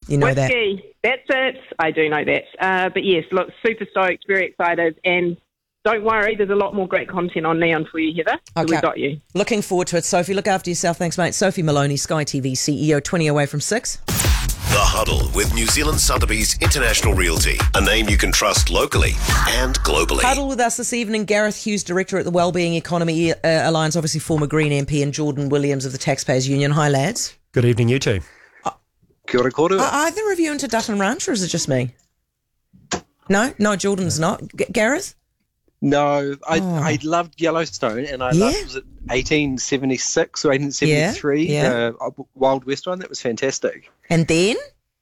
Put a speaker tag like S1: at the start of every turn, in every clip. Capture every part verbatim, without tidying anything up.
S1: You know
S2: Whiskey,
S1: that?
S2: That's it. I do know that. Uh, but yes, look, super stoked, very excited, and don't worry, there's a lot more great content on Neon for you, Heather. So
S1: Okay.
S2: we got you.
S1: Looking forward to it, Sophie. Look after yourself. Thanks, mate. Sophie Maloney, Sky T V C E O, twenty away from six.
S3: The Huddle with New Zealand Sotheby's International Realty, a name you can trust locally and globally.
S1: Huddle with us this evening, Gareth Hughes, Director at the Wellbeing Economy uh, Alliance, obviously former Green M P, and Jordan Williams of the Taxpayers Union. Hi, lads.
S4: Good evening, you two.
S5: Kia ora koutou.
S1: Are either of you into Dutton Ranch, or is it just me? No? No, Jordan's not. G- Gareth?
S5: No, I
S1: Oh.
S5: I loved Yellowstone, and I
S1: Yeah?
S5: loved was it eighteen seventy-six or eighteen seventy-three,
S1: Yeah,
S5: uh, Wild West one. That was fantastic.
S1: And then?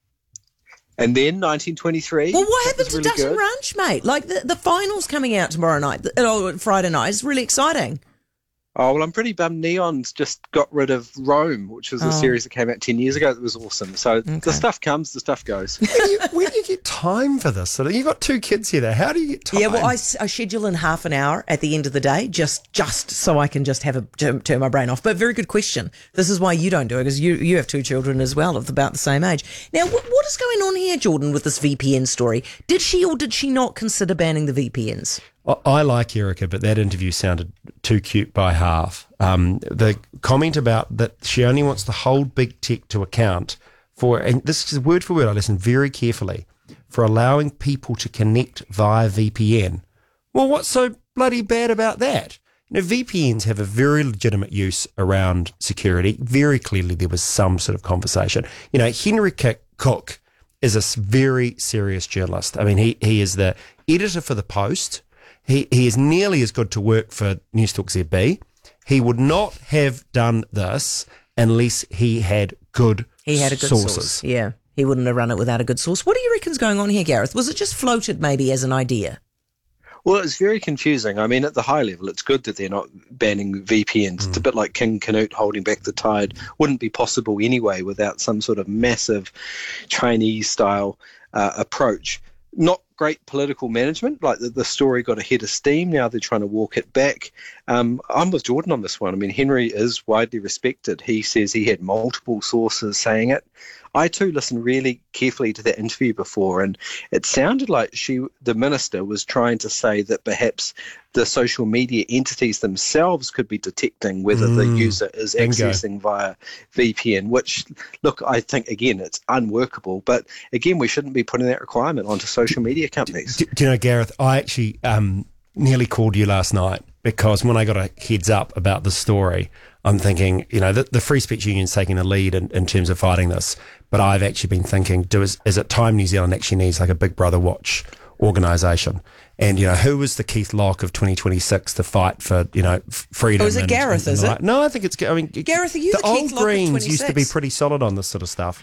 S5: And then nineteen twenty-three.
S1: Well, what
S5: that
S1: happened
S5: was
S1: to
S5: really
S1: Dutton
S5: good.
S1: Ranch, mate? Like, the, the final's coming out tomorrow night, the, oh, Friday night. It's really exciting.
S5: Oh, well, I'm pretty bummed Neon's just got rid of Rome, which was
S1: Oh.
S5: a series that came out ten years ago that was awesome. So
S1: Okay.
S5: the stuff comes, the stuff goes.
S4: Where do, you, where do you get time for this? So you've got two kids here. There. How do you get time?
S1: Yeah, well, I, s- I schedule in half an hour at the end of the day, just just so I can just have a turn, turn my brain off. But very good question. This is why you don't do it, because you, you have two children as well of about the same age. Now, what, what is going on here, Jordan, with this V P N story? Did she or did she not consider banning the V P Ns?
S4: I, I like Erica, but that interview sounded too cute by half. Um, the comment about that she only wants to hold big tech to account for, and this is word for word, I listened very carefully, for allowing people to connect via V P N. Well, what's so bloody bad about that? You know, V P Ns have a very legitimate use around security. Very clearly there was some sort of conversation. You know, Henry Cook is a s- very serious journalist. I mean, he, he is the editor for The Post. He, he is nearly as good to work for Newstalk Z B. He would not have done this unless he had good
S1: He had a good
S4: sources.
S1: source. Yeah, he wouldn't have run it without a good source. What do you reckon's going on here, Gareth? Was it just floated maybe as an idea?
S5: Well, it's very confusing. I mean, at the high level, it's good that they're not banning V P Ns.
S4: Mm.
S5: It's a bit like King Canute holding back the tide. Wouldn't be possible anyway without some sort of massive Chinese-style uh, approach. Not great political management. Like the, the story got a head of steam. Now they're trying to walk it back. Um, I'm with Jordan on this one. I mean, Henry is widely respected. He says he had multiple sources saying it. I too listened really carefully to that interview before, and it sounded like she, the minister, was trying to say that perhaps the social media entities themselves could be detecting whether the
S4: Mm,
S5: user is
S4: bingo.
S5: accessing via V P N, which, look, I think, again, it's unworkable. But again, we shouldn't be putting that requirement onto social media companies.
S4: Do, do you know, Gareth, I actually um, nearly called you last night because when I got a heads up about this story, I'm thinking, you know, the, the Free Speech Union's taking the lead in, in terms of fighting this, but I've actually been thinking, do is, is it time New Zealand actually needs like a Big Brother Watch organisation? And, you know, who was the Keith Locke of twenty twenty-six to fight for, you know, f- freedom?
S1: Oh, is it
S4: and-
S1: Gareth,
S4: and
S1: is
S4: the
S1: it?
S4: right- No, I think it's, I mean,
S1: Gareth, are you
S4: the
S1: the
S4: old
S1: Keith Locke of
S4: Greens used to be
S1: twenty-six?
S4: pretty solid on this sort of stuff.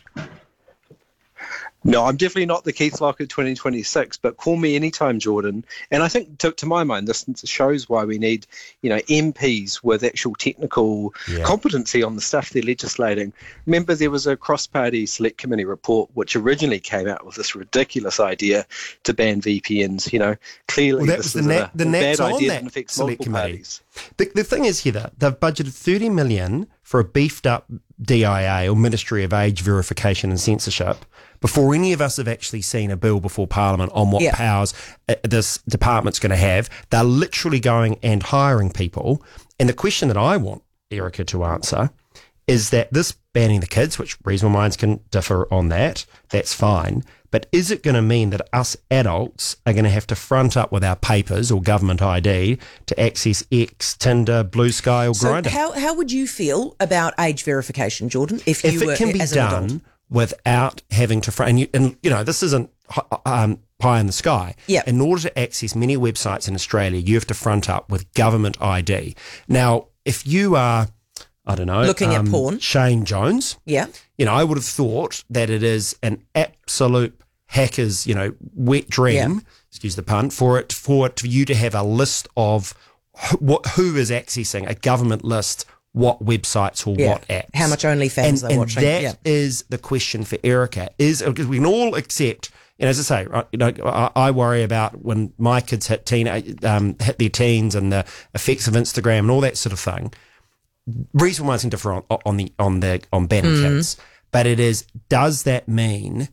S5: No, I'm definitely not the Keith Locke of twenty twenty-six, but call me anytime, Jordan. And I think, to, to my mind, this shows why we need, you know, M Ps with actual technical
S4: Yeah.
S5: competency on the stuff they're legislating. Remember, there was a cross-party select committee report which originally came out with this ridiculous idea to ban V P Ns. You know, clearly
S4: Well, that
S5: this
S4: was
S5: is
S4: the
S5: a,
S4: Nat- the
S5: a bad
S4: Nats on
S5: idea
S4: that
S5: that affects
S4: select
S5: multiple
S4: committee.
S5: parties.
S4: The, the thing is, Heather, they've budgeted thirty million dollars for a beefed up D I A or Ministry of Age Verification and Censorship before any of us have actually seen a bill before Parliament on what
S1: Yeah.
S4: powers uh, this department's going to have. They're literally going and hiring people. And the question that I want Erica to answer is that this banning the kids, which reasonable minds can differ on that, that's fine. But is it going to mean that us adults are going to have to front up with our papers or government I D to access X, Tinder, Blue Sky or
S1: So
S4: Grindr?
S1: how, how would you feel about age verification, Jordan, if you
S4: If
S1: were
S4: it can be
S1: as an adult?
S4: done without having to front, and you, and you know, this isn't um, pie in the sky.
S1: Yeah.
S4: In order to access many websites in Australia, you have to front up with government I D. Now, if you are, I don't know,
S1: Looking at
S4: um,
S1: porn.
S4: Shane Jones,
S1: Yeah.
S4: you know, I would have thought that it is an absolute hacker's, you know, wet dream,
S1: Yeah.
S4: excuse the pun, for it for it for you to have a list of who, what, who is accessing a government list, what websites or
S1: Yeah.
S4: what apps.
S1: How much OnlyFans
S4: and,
S1: they're
S4: and
S1: watching.
S4: that is
S1: Yeah.
S4: the question for Erica. Is because we can all accept, and as I say, right, you know, I, I worry about when my kids hit teen, um, hit their teens and the effects of Instagram and all that sort of thing. Reason why it's different on, on the on the on banning
S1: Mm.
S4: kids, but it is. Does that mean